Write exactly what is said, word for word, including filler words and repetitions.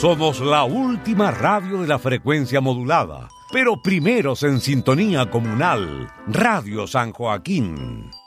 Somos la última radio de la frecuencia modulada, pero primeros en sintonía comunal, Radio San Joaquín.